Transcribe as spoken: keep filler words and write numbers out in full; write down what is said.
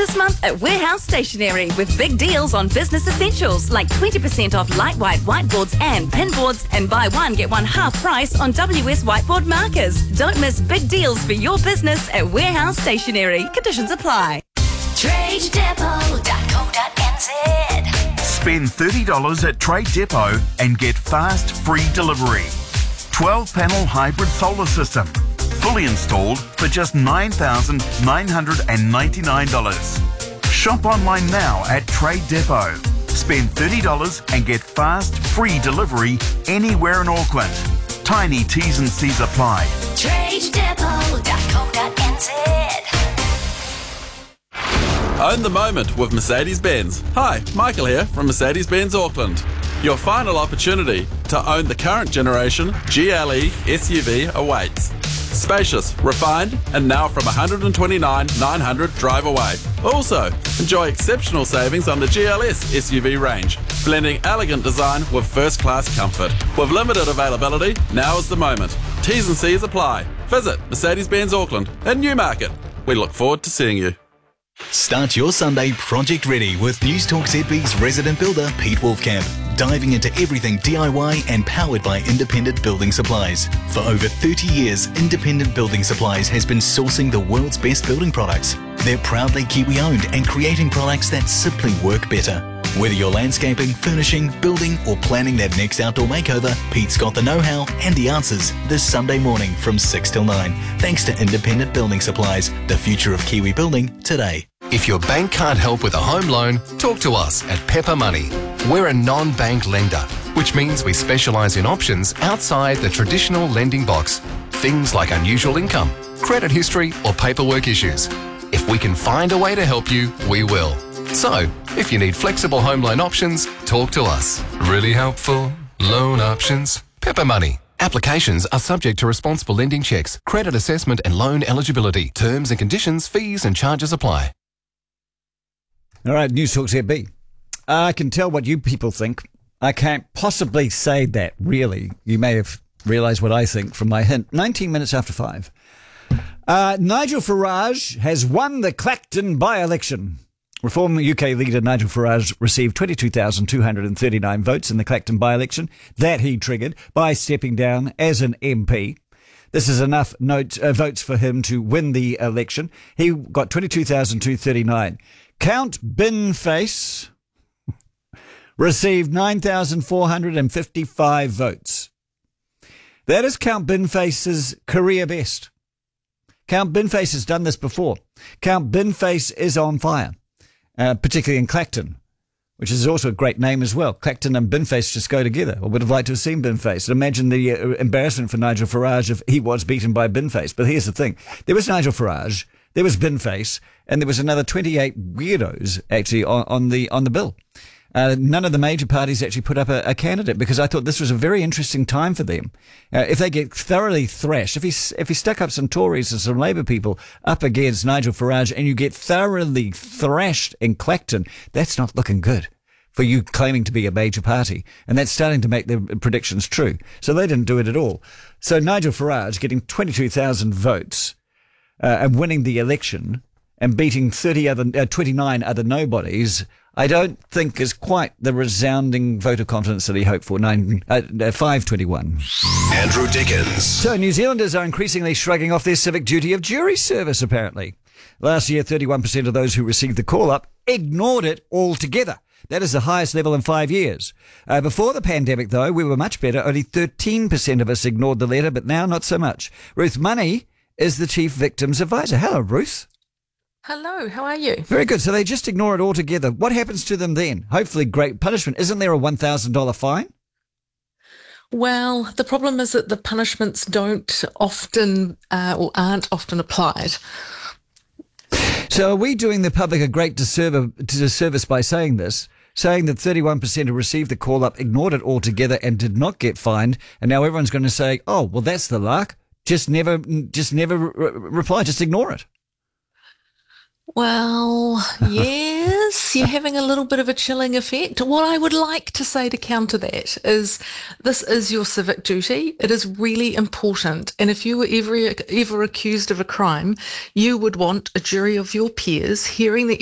this month at Warehouse Stationery with big deals on business essentials like twenty percent off light white whiteboards and pinboards, and buy one get one half price on W S whiteboard markers. Don't miss big deals for your business at Warehouse Stationery. Conditions apply. trade depot dot co dot n z. Spend thirty dollars at Trade Depot and get fast free delivery. twelve panel hybrid solar system. Fully installed for just nine thousand nine hundred ninety-nine dollars. Shop online now at Trade Depot. Spend thirty dollars and get fast free delivery anywhere in Auckland. Tiny T's and C's apply. trade depot dot co dot n z. Own the moment with Mercedes-Benz. Hi, Michael here from Mercedes-Benz Auckland. Your final opportunity to own the current generation G L E S U V awaits. Spacious, refined, and now from one hundred twenty-nine thousand nine hundred drive away. Also, enjoy exceptional savings on the G L S S U V range, blending elegant design with first-class comfort. With limited availability, now is the moment. T's and C's apply. Visit Mercedes-Benz Auckland in Newmarket. We look forward to seeing you. Start your Sunday project ready with Newstalk Z B's resident builder Pete Wolfcamp, diving into everything D I Y and powered by Independent Building Supplies. For over thirty years, Independent Building Supplies has been sourcing the world's best building products. They're proudly Kiwi owned and creating products that simply work better. Whether you're landscaping, furnishing, building or planning that next outdoor makeover, Pete's got the know-how and the answers this Sunday morning from six till nine. Thanks to Independent Building Supplies, the future of Kiwi building today. If your bank can't help with a home loan, talk to us at Pepper Money. We're a non-bank lender, which means we specialise in options outside the traditional lending box. Things like unusual income, credit history or paperwork issues. If we can find a way to help you, we will. So, if you need flexible home loan options, talk to us. Really helpful loan options. Pepper Money. Applications are subject to responsible lending checks, credit assessment and loan eligibility. Terms and conditions, fees and charges apply. All right, Newstalk Z B. I can tell what you people think. I can't possibly say that, really. You may have realised what I think from my hint. nineteen minutes after five. Uh, Nigel Farage has won the Clacton by-election. Reform U K leader Nigel Farage received twenty-two thousand two hundred thirty-nine votes in the Clacton by-election that he triggered by stepping down as an M P. This is enough note, uh, votes for him to win the election. He got twenty-two thousand two hundred thirty-nine. Count Binface received nine thousand four hundred fifty-five votes. That is Count Binface's career best. Count Binface has done this before. Count Binface is on fire, uh, particularly in Clacton, which is also a great name as well. Clacton and Binface just go together. I would have liked to have seen Binface. Imagine the uh, embarrassment for Nigel Farage if he was beaten by Binface. But here's the thing. There was Nigel Farage, there was Binface, and there was another twenty-eight weirdos actually on, on the on the bill. Uh, none of the major parties actually put up a, a candidate because I thought this was a very interesting time for them. Uh, if they get thoroughly thrashed, if he if he stuck up some Tories and some Labour people up against Nigel Farage and you get thoroughly thrashed in Clacton, that's not looking good for you claiming to be a major party. And that's starting to make their predictions true. So they didn't do it at all. So Nigel Farage getting twenty-two thousand votes uh, and winning the election and beating thirty other, uh, twenty-nine other nobodies, I don't think is quite the resounding vote of confidence that he hoped for. Nine, uh, five twenty-one. Andrew Dickens. So New Zealanders are increasingly shrugging off their civic duty of jury service, apparently. Last year, thirty-one percent of those who received the call-up ignored it altogether. That is the highest level in five years. Uh, before the pandemic, though, we were much better. Only thirteen percent of us ignored the letter, but now not so much. Ruth Money is the Chief Victims Advisor. Hello, Ruth. Hello, how are you? Very good. So they just ignore it altogether. What happens to them then? Hopefully great punishment. Isn't there a one thousand dollars fine? Well, the problem is that the punishments don't often uh, or aren't often applied. So are we doing the public a great disservice by saying this, saying that thirty-one percent who received the call-up ignored it altogether and did not get fined, and now everyone's going to say, oh, well, that's the lark. Just never, just never re- reply. Just ignore it. Well, yes, you're having a little bit of a chilling effect. What I would like to say to counter that is this is your civic duty. It is really important. And if you were ever, ever accused of a crime, you would want a jury of your peers hearing that